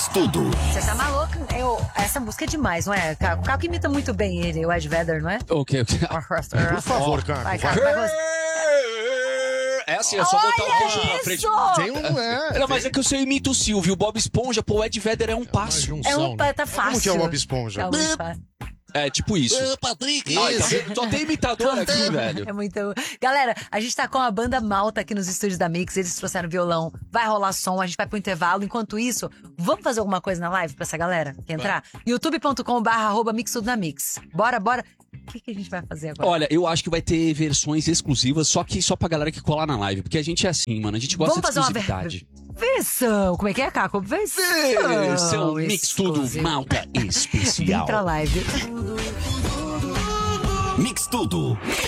Tudo. Você tá maluco? Essa música é demais, não é? O Caco imita muito bem ele, o Ed Vedder, não é? Ok. Por favor, Caco. Vai, Caco, vai você. É assim, é só botar o queixo pra Olha frente. isso! Tem um... Não, mas é que eu sei imito o Silvio, o Bob Esponja, pô, o Ed Vedder é um Uma passo. junção, Tá né? fácil. Como que é o Bob Esponja? Tá muito fácil. É, tipo isso. Patrick. Ai, tá vendo? Só tem imitador aqui, velho. É muito... Galera, a gente tá com a banda Malta aqui nos estúdios da Mix. Eles trouxeram violão. Vai rolar som, a gente vai pro intervalo. Enquanto isso, vamos fazer alguma coisa na live pra essa galera que entrar? youtube.com/mixtudonamix. Bora. O que a gente vai fazer agora? Olha, eu acho que vai ter versões exclusivas, só pra galera que colar na live. Porque a gente é assim, mano. A gente gosta Vamos de fazer exclusividade. Versão. Como é que é, Caco? Versão. Seu Mix Tudo exclusiva. Malta especial. Entra live. Mix Tudo.